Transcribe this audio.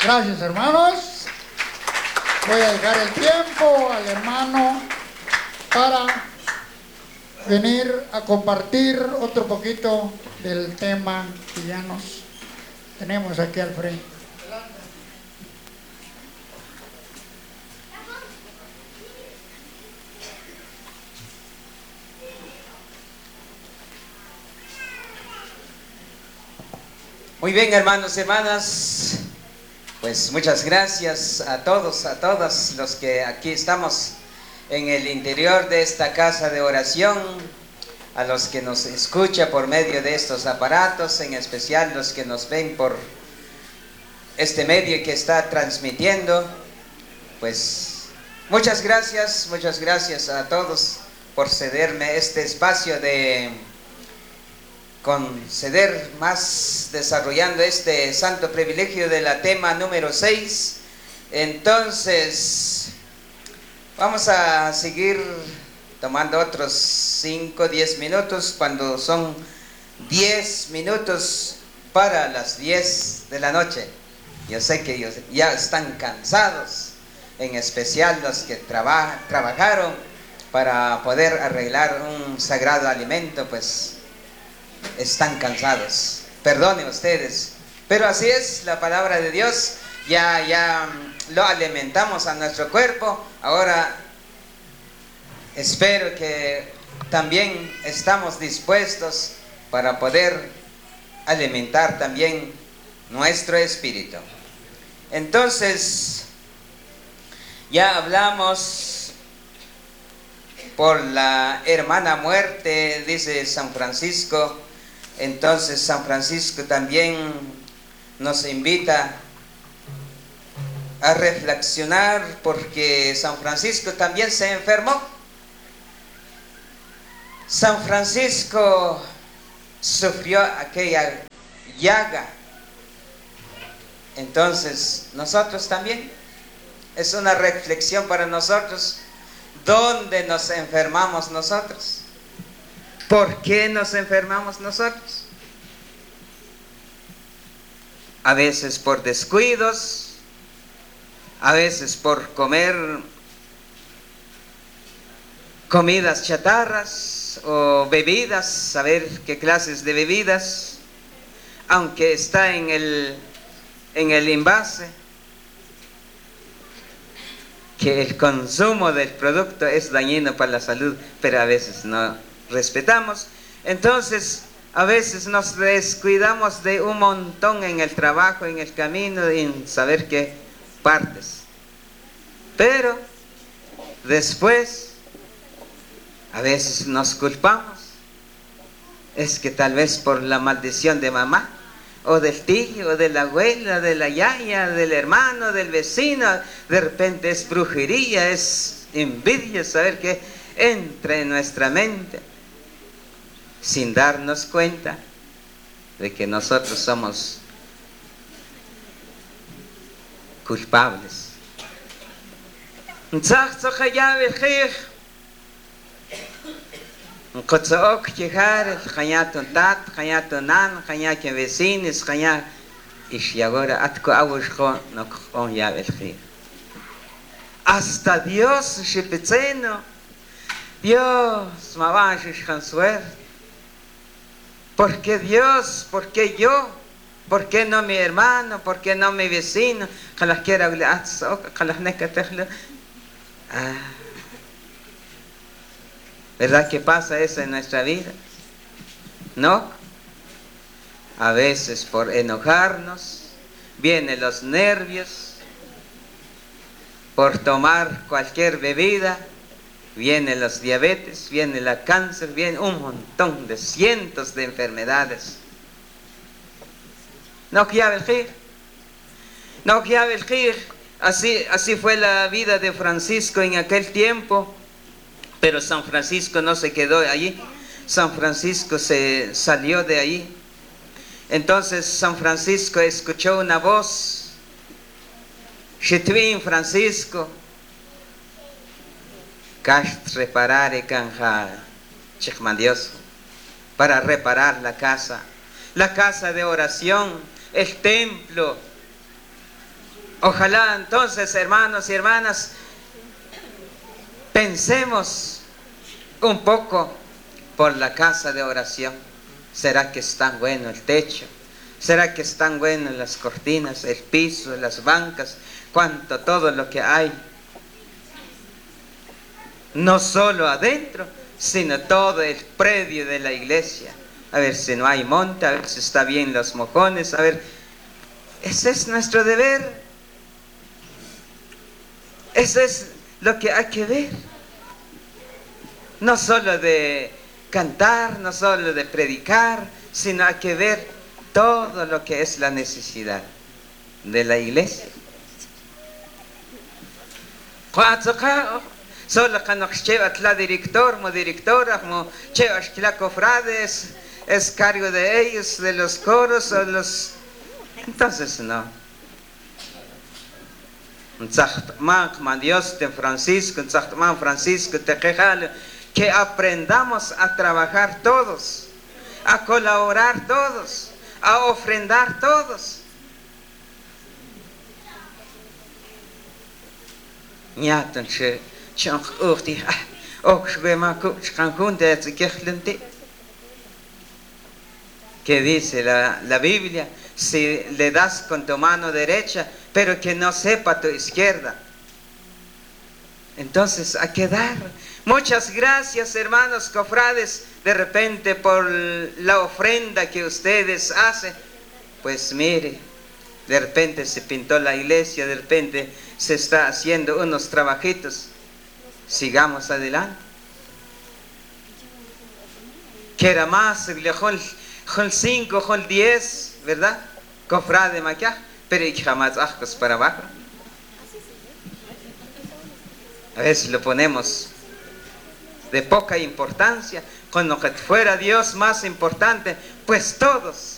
Gracias, hermanos. Voy a dejar el tiempo al hermano para venir a compartir otro poquito del tema que ya nos tenemos aquí al frente. Muy bien, hermanos y hermanas, pues muchas gracias a todos, a todas los que aquí estamos en el interior de esta casa de oración, a los que nos escuchan por medio de estos aparatos, en especial los que nos ven por este medio que está transmitiendo. Pues muchas gracias a todos por cederme este espacio de conceder más desarrollando este santo privilegio de la tema número 6. Entonces vamos a seguir tomando otros 5, 10 minutos cuando son 10 minutos para las 10 de la noche. Yo sé que ellos ya están cansados, en especial los que trabajaron para poder arreglar un sagrado alimento, pues están cansados. Perdonen ustedes, pero así es la palabra de Dios. Ya lo alimentamos a nuestro cuerpo. Ahora espero que también estamos dispuestos para poder alimentar también nuestro espíritu. Entonces, ya hablamos por la hermana muerte, dice San Francisco. Entonces San Francisco también nos invita a reflexionar, porque San Francisco también se enfermó. San Francisco sufrió aquella llaga. Entonces nosotros también, es una reflexión para nosotros. ¿Dónde nos enfermamos nosotros? ¿Por qué nos enfermamos nosotros? A veces por descuidos, a veces por comer comidas chatarras o bebidas, saber qué clases de bebidas, aunque está en el envase, que el consumo del producto es dañino para la salud, pero a veces no respetamos. Entonces a veces nos descuidamos de un montón en el trabajo, en el camino, en saber qué partes, pero después a veces nos culpamos. Es que tal vez por la maldición de mamá, o del tío, o de la abuela, de la yaya, del hermano, del vecino. De repente es brujería, es envidia, saber que entra en nuestra mente sin darnos cuenta de que nosotros somos culpables. Hasta Dios, Dios, ¿por qué Dios? ¿Por qué yo? ¿Por qué no mi hermano? ¿Por qué no mi vecino? ¿Verdad que pasa eso en nuestra vida? ¿No? A veces por enojarnos, vienen los nervios, por tomar cualquier bebida, vienen los diabetes, viene el cáncer, viene un montón de cientos de enfermedades. No quiere elegir. No quiere elegir. Así fue la vida de Francisco en aquel tiempo. Pero San Francisco no se quedó allí. San Francisco se salió de allí. Entonces San Francisco escuchó una voz. Chitwin Francisco. Reparare canja Dios, para reparar la casa de oración, el templo Ojalá entonces, hermanos y hermanas, pensemos un poco por la casa de oración. ¿Será que es tan bueno el techo? ¿Será que es tan bueno las cortinas, el piso, las bancas, cuanto todo lo que hay? No solo adentro, sino todo el predio de la iglesia. A ver si no hay monte, a ver si está bien los mojones, a ver. Ese es nuestro deber. Eso es lo que hay que ver. No solo de cantar, no solo de predicar, sino hay que ver todo lo que es la necesidad de la iglesia. Solo cuando llevas la director, mo directora, mo llevas la cofrades, es cargo de ellos, de los coros o los... Entonces no. Dios de Francisco, Francisco te quejale, que aprendamos a trabajar todos, a colaborar todos, a ofrendar todos. Que dice la Biblia, si le das con tu mano derecha, pero que no sepa tu izquierda. Entonces hay que dar. Muchas gracias, hermanos cofrades, de repente por la ofrenda que ustedes hacen. Pues mire, de repente se pintó la iglesia, de repente se está haciendo unos trabajitos. Sigamos adelante. Que era más, Jol 5, Jol 10, ¿verdad? Cofrade maquillaje, pero y jamás ajos para abajo. A veces lo ponemos de poca importancia, con lo que fuera Dios más importante, pues todos